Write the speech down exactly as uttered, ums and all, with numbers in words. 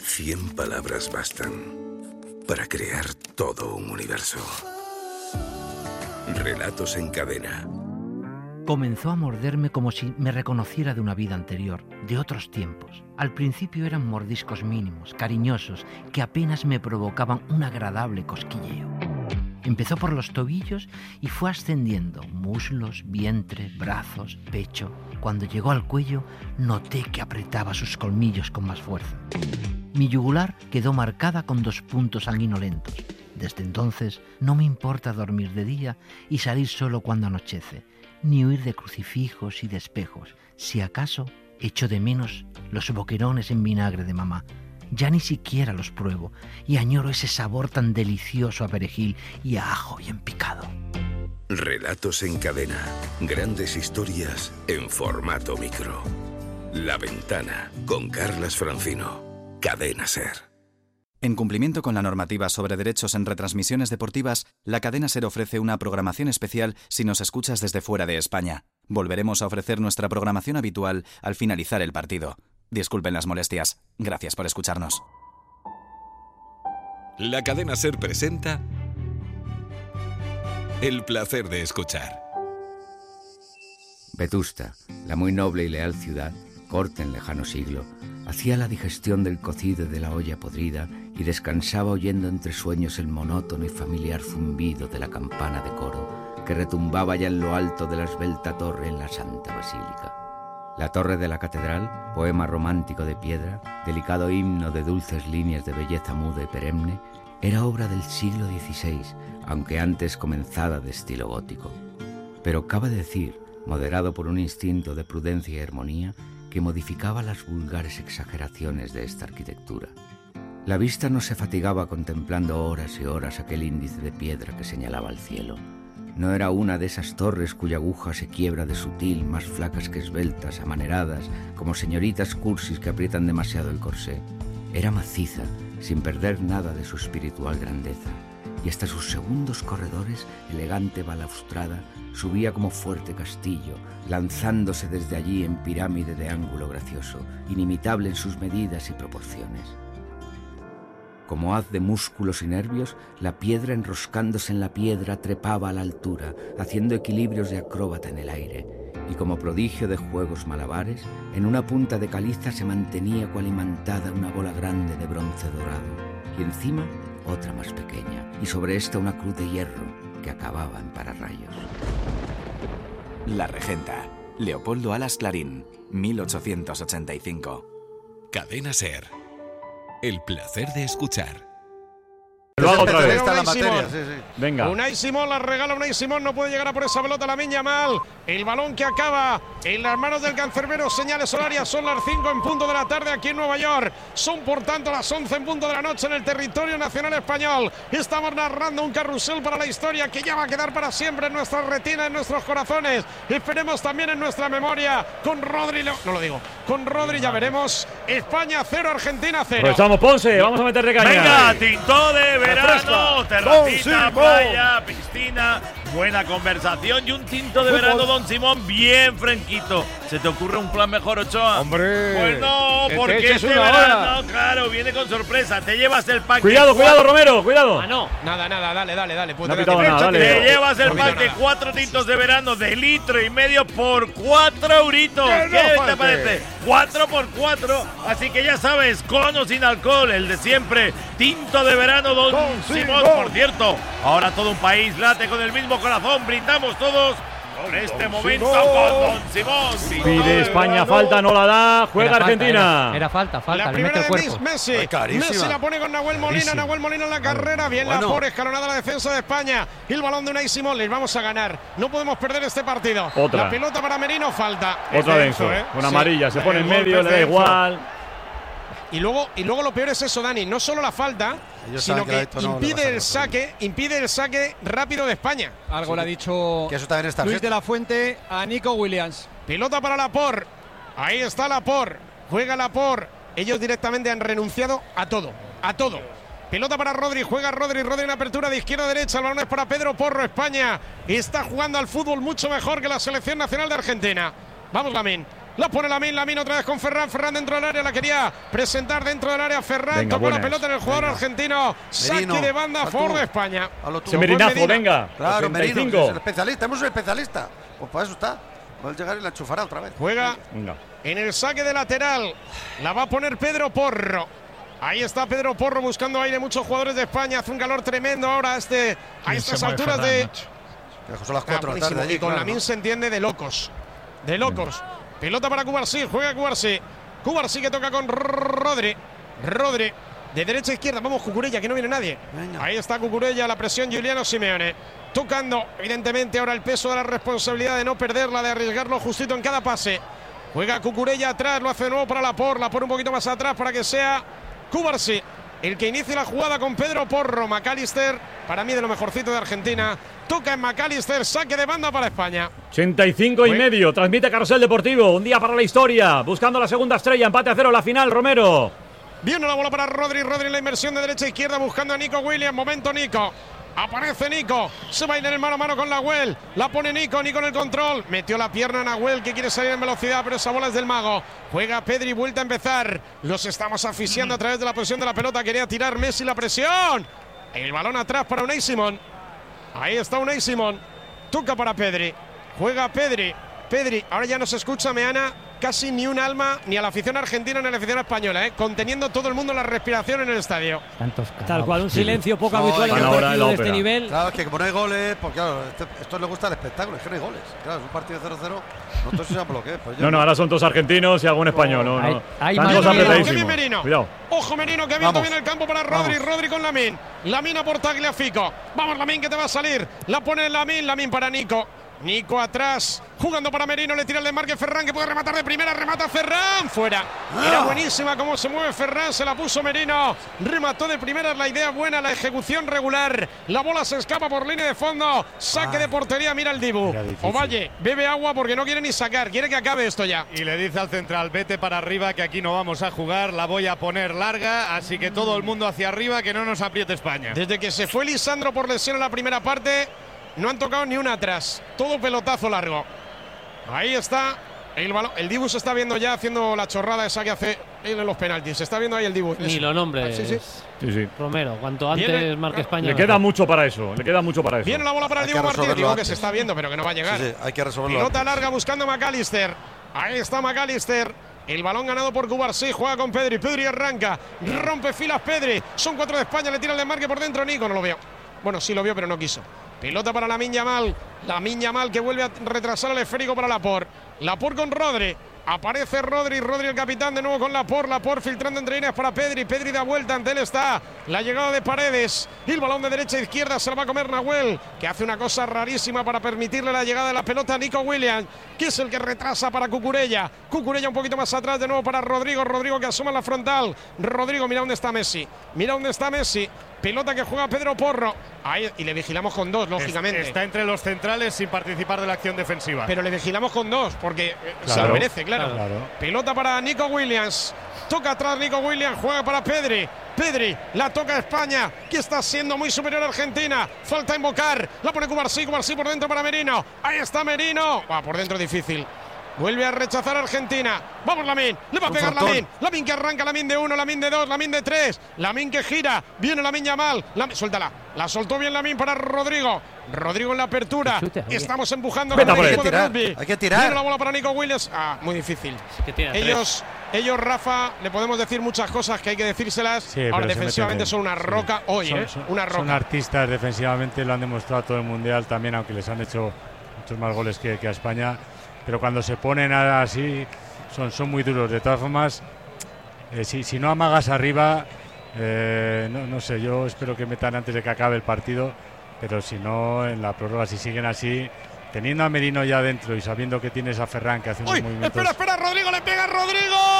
Cien palabras bastan para crear todo un universo. Relatos en cadena. Comenzó a morderme como si me reconociera de una vida anterior, de otros tiempos. Al principio eran mordiscos mínimos, cariñosos, que apenas me provocaban un agradable cosquilleo. Empezó por los tobillos y fue ascendiendo, muslos, vientre, brazos, pecho. Cuando llegó al cuello, noté que apretaba sus colmillos con más fuerza. Mi yugular quedó marcada con dos puntos sanguinolentos. Desde entonces no me importa dormir de día y salir solo cuando anochece, ni huir de crucifijos y de espejos. Si acaso echo de menos los boquerones en vinagre de mamá. Ya ni siquiera los pruebo y añoro ese sabor tan delicioso a perejil y a ajo bien picado. Relatos en cadena. Grandes historias en formato micro. La Ventana con Carlas Francino. Cadena SER. En cumplimiento con la normativa sobre derechos en retransmisiones deportivas, la cadena SER ofrece una programación especial si nos escuchas desde fuera de España. Volveremos a ofrecer nuestra programación habitual al finalizar el partido. Disculpen las molestias. Gracias por escucharnos. La cadena SER presenta El placer de escuchar. Vetusta, la muy noble y leal ciudad, corte en lejano siglo, hacía la digestión del cocido de la olla podrida y descansaba oyendo entre sueños el monótono y familiar zumbido de la campana de coro que retumbaba ya en lo alto de la esbelta torre en la Santa Basílica. La torre de la catedral, poema romántico de piedra, delicado himno de dulces líneas de belleza muda y perenne, era obra del siglo dieciséis, aunque antes comenzada de estilo gótico. Pero cabe decir, moderado por un instinto de prudencia y armonía, que modificaba las vulgares exageraciones de esta arquitectura. La vista no se fatigaba contemplando horas y horas aquel índice de piedra que señalaba al cielo. No era una de esas torres cuya aguja se quiebra de sutil, más flacas que esbeltas, amaneradas, como señoritas cursis que aprietan demasiado el corsé. Era maciza, sin perder nada de su espiritual grandeza, y hasta sus segundos corredores, elegante balaustrada, subía como fuerte castillo, lanzándose desde allí en pirámide de ángulo gracioso, inimitable en sus medidas y proporciones. Como haz de músculos y nervios, la piedra enroscándose en la piedra trepaba a la altura, haciendo equilibrios de acróbata en el aire, y como prodigio de juegos malabares, en una punta de caliza se mantenía cual imantada una bola grande de bronce dorado, y encima otra más pequeña, y sobre esta una cruz de hierro que acababa en pararrayos. La Regenta. Leopoldo Alas Clarín, mil ochocientos ochenta y cinco. Cadena SER. El placer de escuchar. Lo hago otra vez. Está la materia, sí, sí. Venga. Unai Simón la regala Unai Simón, no puede llegar a por esa pelota Lamine Yamal. El balón que acaba en las manos del cancerbero. Señales horarias, son las cinco en punto de la tarde aquí en Nueva York. Son por tanto las once en punto de la noche en el territorio nacional español. Estamos narrando un carrusel para la historia que ya va a quedar para siempre en nuestra retina, en nuestros corazones. Esperemos también en nuestra memoria. Con Rodri, no lo digo, con Rodri ya veremos. España cero, Argentina cero. Pues estamos, Ponce, vamos a meterle caña. Venga, tinto de verano, terracita, playa, piscina, buena conversación y un tinto de verano, Don Simón, bien fresquito. ¿Se te ocurre un plan mejor, Ochoa? Hombre, bueno, que porque te este una verano, hora. claro, viene con sorpresa. Te llevas el pack. Cuidado, cuidado, Romero, cuidado. Ah, no. Nada, nada, dale, dale, dale. No ha pitado nada, dale. Te llevas el No pack pido de nada. cuatro tintos de verano de litro y medio por cuatro euritos. Que no ¿Qué te falte. parece? Cuatro por cuatro. Así que ya sabes, con o sin alcohol, el de siempre. Tinto de verano, Don, Don Simón. Simón. Por cierto, ahora todo un país late con el mismo corazón. Brindamos todos por este momento Simón. con Don Simón. Tinto de Pide España verano. falta, no la da, juega Era falta, Argentina. Era, era falta, falta, La le mete primera el de cuerpo. Messi. Ay, carísima. Messi la pone con Nahuel Molina. Carísima. Nahuel Molina en la carrera. Bien Bueno. la por escalonada la defensa de España. Y el balón de Unai Simón. Les vamos a ganar. No podemos perder este partido. Otra. La pelota para Merino, falta. Otra Es denso, ¿eh? con Sí. amarilla, se pone en El medio, golpe le da es denso. igual. Y luego, y luego lo peor es eso, Dani. No solo la falta, Ellos sino saben que a que esto no le impide pasa el nada. saque, impide el saque rápido de España. Algo le ha dicho Que eso también está Luis de la Fuente a Nico Williams. Pelota para Laporte. Ahí está Laporte. Juega Laporte. Ellos directamente han renunciado a todo. A todo. Pelota para Rodri. Juega Rodri. Rodri en apertura de izquierda a derecha. El balón es para Pedro Porro. España está jugando al fútbol mucho mejor que la selección nacional de Argentina. Vamos, Lamine. La pone Lamine, Lamine otra vez con Ferran. Ferran dentro del área, la quería presentar dentro del área. Ferran Venga, tocó la buenas. pelota en el jugador Venga. argentino. Saque Merino, de banda a a favor tú. de España. A lo tuyo. Ese merinazo, Medina. venga. Claro, ochenta y Merino, cinco. es el especialista. Hemos un especialista. Pues para eso está. Va a llegar y la enchufará otra vez. Juega Venga. en el saque de lateral. La va a poner Pedro Porro. Ahí está Pedro Porro buscando aire. Muchos jugadores de España. Hace un calor tremendo ahora a, este, a estas alturas de. Que son las Ah, cuatro de la tarde buenísimo. allí. Y con claro, Lamine ¿no? se entiende de locos. De locos. Pelota para Cubarsí. Juega Cubarsí. Cubarsí que toca con Rodri. Rodri. De derecha a izquierda. Vamos, Cucurella, que no viene nadie. Venga. Ahí está Cucurella. La presión Giuliano Simeone. Tocando, evidentemente, ahora el peso de la responsabilidad de no perderla, de arriesgarlo justito en cada pase. Juega Cucurella atrás. Lo hace de nuevo para Laporte. Laporte un poquito más atrás para que sea Cubarsí el que inicie la jugada con Pedro Porro. McAllister, para mí de lo mejorcito de Argentina. Toca en McAllister, saque de banda para España. ochenta y cinco y medio. Transmite Carrusel Deportivo. Un día para la historia. Buscando la segunda estrella. Empate a cero la final, Romero. Viene la bola para Rodri. Rodri en la inversión de derecha a izquierda buscando a Nico Williams. Momento Nico. Aparece Nico. Se va a ir en el mano a mano con Nahuel. La pone Nico. Nico en el control. Metió la pierna a Nahuel que quiere salir en velocidad, pero esa bola es del mago. Juega Pedri. Vuelta a empezar. Los estamos asfixiando a través de la posición de la pelota. Quería tirar Messi la presión. El balón atrás para Unai Simón. Ahí está Unai Simón. Toca para Pedri. Juega Pedri. Pedri. Ahora ya no se escucha, Meana, casi ni un alma, ni a la afición argentina ni a la afición española, ¿eh? Conteniendo todo el mundo la respiración en el estadio. Tal cual, un silencio poco No, habitual en van un ahora en la partido de este ópera. nivel. Claro, es que como no hay goles, pues claro, este- esto le gusta el espectáculo, es que no hay goles. Claro, es un partido de cero cero. Nosotros sí sabemos lo que es. Pues ya No, no, ahora son todos argentinos y algún español. No, Hay- no. hay Están más todos de- Merino, apretadísimos. que bien Merino. Cuidado. Ojo Merino, que ha abierto Vamos. bien el campo para Rodri. Vamos. Rodri con Lamine. Lamine por Tagliafico. Vamos Lamine, que te va a salir. La pone Lamine. Lamine para Nico. Nico atrás, jugando para Merino, le tira el desmarque Ferran, que puede rematar de primera, remata Ferran, fuera. Era buenísima cómo se mueve Ferran, se la puso Merino, remató de primera, la idea buena, la ejecución regular, la bola se escapa por línea de fondo, saque de portería, mira el Dibu. Ovalle, bebe agua porque no quiere ni sacar, quiere que acabe esto ya. Y le dice al central, vete para arriba que aquí no vamos a jugar, la voy a poner larga, así que todo el mundo hacia arriba, que no nos apriete España. Desde que se fue Lisandro por lesión en la primera parte, no han tocado ni una atrás. Todo pelotazo largo. Ahí está el balón. El Dibu se está viendo ya haciendo la chorrada esa que hace él en los penaltis. Se está viendo ahí el Dibu. Ni lo nombres, Sí, sí. Sí, sí. Romero. Cuanto antes Viene- marque España. Le mejor. queda mucho para eso. Le queda mucho para eso. Viene la bola para el Hay Dibu que Martínez. resolverlo Digo que antes. se está viendo, pero que no va a llegar. Sí, sí, hay que resolverlo. Pelota antes. larga buscando a McAllister. Ahí está McAllister. El balón ganado por Cubarsí. Juega con Pedri. Pedri arranca. Rompe filas Pedri. Son cuatro de España. Le tira el desmarque por dentro. Nico no lo vio. Bueno, sí lo vio, pero no quiso. Pelota para Lamine Yamal. Lamine Yamal que vuelve a retrasar el esférico para Laporte. Laporte con Rodri. Aparece Rodri, Rodri el capitán de nuevo con Laporte, Laporte filtrando entre líneas para Pedri, Pedri da vuelta, ante él está la llegada de Paredes, y el balón de derecha a izquierda se lo va a comer Nahuel, que hace una cosa rarísima para permitirle la llegada de la pelota a Nico Williams, que es el que retrasa para Cucurella, Cucurella un poquito más atrás de nuevo para Rodrigo, Rodrigo que asoma la frontal, Rodrigo mira dónde está Messi, mira dónde está Messi, pelota que juega Pedro Porro, ahí, y le vigilamos con dos, lógicamente. Está entre los centrales sin participar de la acción defensiva. Pero le vigilamos con dos, porque eh, se Claro, lo merece, claro. claro. Pelota para Nico Williams. Toca atrás Nico Williams, juega para Pedri. Pedri, la toca España, que está siendo muy superior a Argentina. Falta invocar, la pone Cubarsí, Cubarsí por dentro para Merino. Ahí está Merino. Va, por dentro difícil. Vuelve a rechazar a Argentina. Vamos Lamine, le va a Un pegar frontón. Lamine. Lamine que arranca, Lamine de uno, Lamine de dos, Lamine de tres. Lamine que gira, viene Lamine Yamal. Lam- Suéltala, la soltó bien Lamine para Rodrigo. Rodrigo en la apertura. Estamos empujando Vete con por el él. equipo de Hay que tirar, rugby. hay que tirar. Viene la bola para Nico Williams. Ah, muy difícil. Que tiene Ellos, ellos, Rafa, le podemos decir muchas cosas que hay que decírselas. Sí, Ahora pero se defensivamente meten son bien. una Sí. roca hoy, Son- ¿eh? son- Una roca. Son artistas defensivamente, lo han demostrado todo el mundial también, aunque les han hecho muchos más goles que, que a España. Pero cuando se ponen así, son, son muy duros. De todas formas, eh, si, si no amagas arriba, eh, no, no sé, yo espero que metan antes de que acabe el partido. Pero si no, en la prórroga, si siguen así, teniendo a Merino ya dentro y sabiendo que tienes a Ferran que hace unos Uy, movimientos. espera, espera, Rodrigo le pega a Rodrigo.